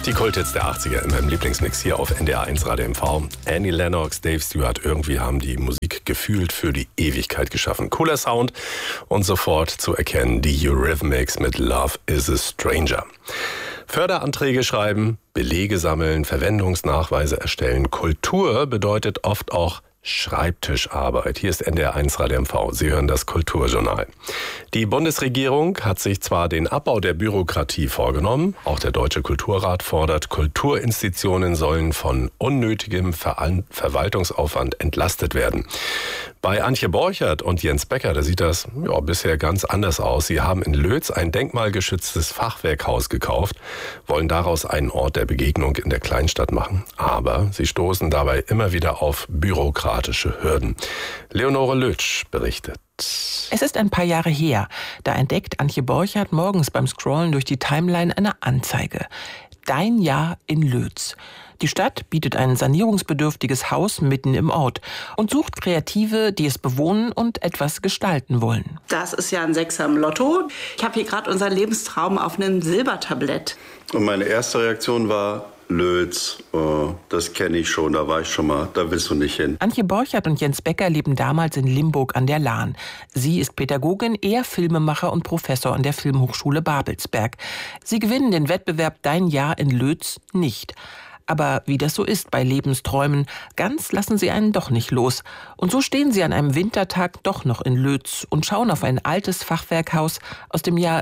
Die Kulthits der 80er in meinem Lieblingsmix hier auf NDR1 Radio MV. Annie Lennox, Dave Stewart, irgendwie haben die Musik gefühlt für die Ewigkeit geschaffen. Cooler Sound und sofort zu erkennen die Eurythmics mit Love is a Stranger. Förderanträge schreiben, Belege sammeln, Verwendungsnachweise erstellen. Kultur bedeutet oft auch Schreibtischarbeit. Hier ist NDR1 Radio MV. Sie hören das Kulturjournal. Die Bundesregierung hat sich zwar den Abbau der Bürokratie vorgenommen, auch der Deutsche Kulturrat fordert, Kulturinstitutionen sollen von unnötigem Verwaltungsaufwand entlastet werden. Bei Antje Borchert und Jens Becker, da sieht das bisher ganz anders aus. Sie haben in Lötz ein denkmalgeschütztes Fachwerkhaus gekauft, wollen daraus einen Ort der Begegnung in der Kleinstadt machen. Aber sie stoßen dabei immer wieder auf bürokratische Hürden. Leonore Lötsch berichtet. Es ist ein paar Jahre her. Da entdeckt Antje Borchert morgens beim Scrollen durch die Timeline eine Anzeige. Dein Jahr in Lötz. Die Stadt bietet ein sanierungsbedürftiges Haus mitten im Ort und sucht Kreative, die es bewohnen und etwas gestalten wollen. Das ist ja ein Sechser im Lotto. Ich habe hier gerade unseren Lebenstraum auf einem Silbertablett. Und meine erste Reaktion war: Lötz, das kenne ich schon, da war ich schon mal, da willst du nicht hin. Antje Borchert und Jens Becker leben damals in Limburg an der Lahn. Sie ist Pädagogin, er Filmemacher und Professor an der Filmhochschule Babelsberg. Sie gewinnen den Wettbewerb Dein Jahr in Lötz nicht. Aber wie das so ist bei Lebensträumen, ganz lassen sie einen doch nicht los. Und so stehen sie an einem Wintertag doch noch in Lötz und schauen auf ein altes Fachwerkhaus aus dem Jahr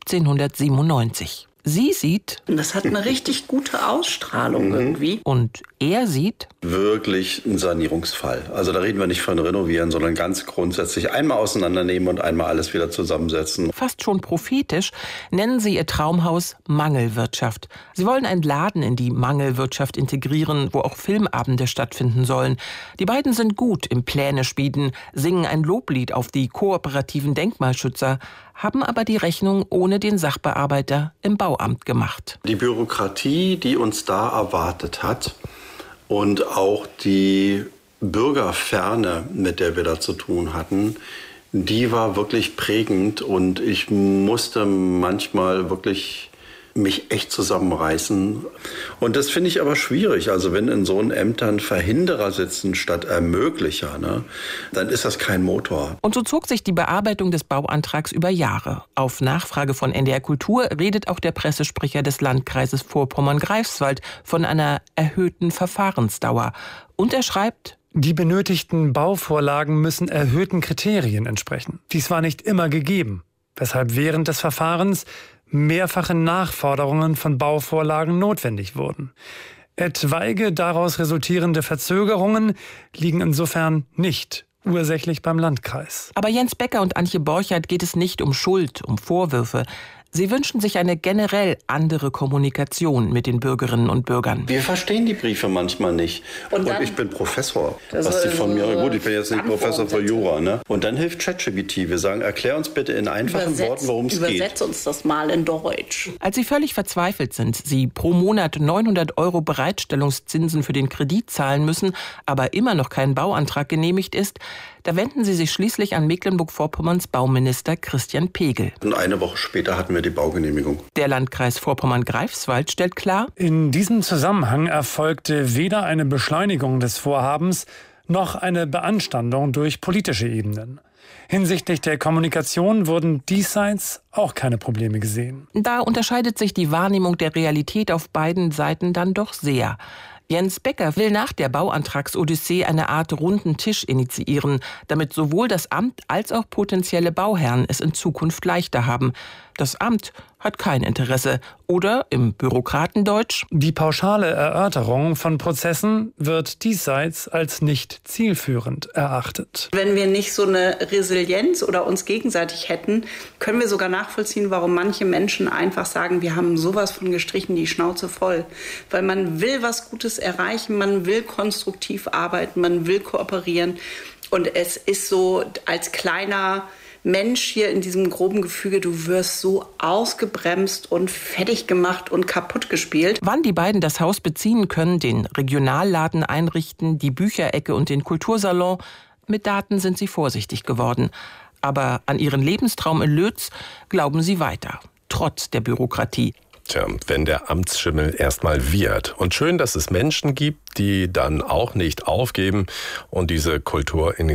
1797. Sie sieht... Das hat eine richtig gute Ausstrahlung irgendwie. Und er sieht... Wirklich ein Sanierungsfall. Also da reden wir nicht von renovieren, sondern ganz grundsätzlich einmal auseinandernehmen und einmal alles wieder zusammensetzen. Fast schon prophetisch nennen sie ihr Traumhaus Mangelwirtschaft. Sie wollen einen Laden in die Mangelwirtschaft integrieren, wo auch Filmabende stattfinden sollen. Die beiden sind gut im Pläne schmieden, singen ein Loblied auf die kooperativen Denkmalschützer, haben aber die Rechnung ohne den Sachbearbeiter im Bauamt gemacht. Die Bürokratie, die uns da erwartet hat und auch die Bürgerferne, mit der wir da zu tun hatten, die war wirklich prägend und ich musste manchmal wirklich mich echt zusammenreißen. Und das finde ich aber schwierig. Also wenn in so einen Ämtern Verhinderer sitzen statt Ermöglicher, dann ist das kein Motor. Und so zog sich die Bearbeitung des Bauantrags über Jahre. Auf Nachfrage von NDR Kultur redet auch der Pressesprecher des Landkreises Vorpommern-Greifswald von einer erhöhten Verfahrensdauer. Und er schreibt: Die benötigten Bauvorlagen müssen erhöhten Kriterien entsprechen. Dies war nicht immer gegeben, weshalb während des Verfahrens mehrfache Nachforderungen von Bauvorlagen notwendig wurden. Etwaige daraus resultierende Verzögerungen liegen insofern nicht ursächlich beim Landkreis. Aber Jens Becker und Antje Borchert geht es nicht um Schuld, um Vorwürfe. Sie wünschen sich eine generell andere Kommunikation mit den Bürgerinnen und Bürgern. Wir verstehen die Briefe manchmal nicht. Und ich bin Professor. Was die von mir, gut, ich bin jetzt nicht Professor für Jura, Und dann hilft ChatGPT. Wir sagen, erklär uns bitte in einfachen Worten, worum es geht. Übersetz uns das mal in Deutsch. Als sie völlig verzweifelt sind, sie pro Monat 900 € Bereitstellungszinsen für den Kredit zahlen müssen, aber immer noch kein Bauantrag genehmigt ist, da wenden sie sich schließlich an Mecklenburg-Vorpommerns Bauminister Christian Pegel. Und eine Woche später hatten wir die Baugenehmigung. Der Landkreis Vorpommern-Greifswald stellt klar: In diesem Zusammenhang erfolgte weder eine Beschleunigung des Vorhabens noch eine Beanstandung durch politische Ebenen. Hinsichtlich der Kommunikation wurden diesseits auch keine Probleme gesehen. Da unterscheidet sich die Wahrnehmung der Realität auf beiden Seiten dann doch sehr. Jens Becker will nach der Bauantragsodyssee eine Art runden Tisch initiieren, damit sowohl das Amt als auch potenzielle Bauherren es in Zukunft leichter haben. Das Amt hat kein Interesse. Oder im Bürokratendeutsch: Die pauschale Erörterung von Prozessen wird diesseits als nicht zielführend erachtet. Wenn wir nicht so eine Resilienz oder uns gegenseitig hätten, können wir sogar nachvollziehen, warum manche Menschen einfach sagen, wir haben sowas von gestrichen, die Schnauze voll. Weil man will was Gutes erreichen, man will konstruktiv arbeiten, man will kooperieren. Und es ist so, als kleiner Mensch hier in diesem groben Gefüge, du wirst so ausgebremst und fertig gemacht und kaputt gespielt. Wann die beiden das Haus beziehen können, den Regionalladen einrichten, die Bücherecke und den Kultursalon, mit Daten sind sie vorsichtig geworden. Aber an ihren Lebenstraum in Lötz glauben sie weiter, trotz der Bürokratie. Tja, wenn der Amtsschimmel erstmal wiehert. Und schön, dass es Menschen gibt, die dann auch nicht aufgeben und diese Kulturinitiative